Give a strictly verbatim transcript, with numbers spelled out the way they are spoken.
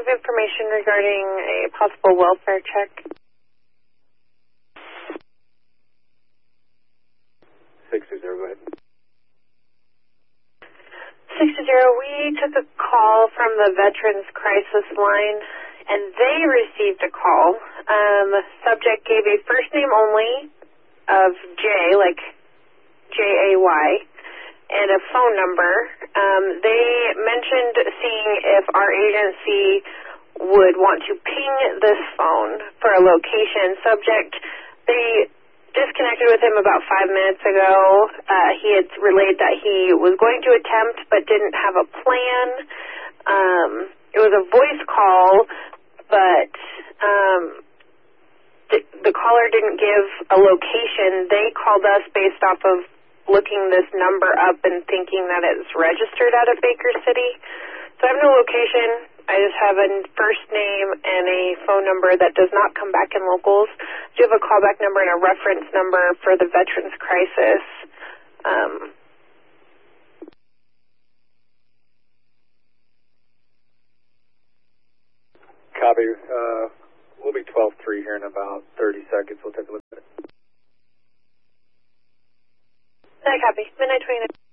have information regarding a possible welfare check. six two zero, go ahead. six two zero, we took a call from the Veterans Crisis Line, and they received a call. Um, the subject gave a first name only of J, like J A Y, and a phone number. Um, they mentioned seeing if our agency would want to ping this phone for a location. Subject, they disconnected with him about five minutes ago. Uh, he had relayed that he was going to attempt but didn't have a plan. Um, it was a voice call, but um, the, the caller didn't give a location. They called us based off of looking this number up and thinking that it's registered out of Baker City. So I have no location. I just have a first name and a phone number that does not come back in locals. Do you have a callback number and a reference number for the Veterans Crisis? Um, Copy. Uh, we'll be twelve three here in about thirty seconds. We'll take a look at it. I copy. Midnight twenty-nine.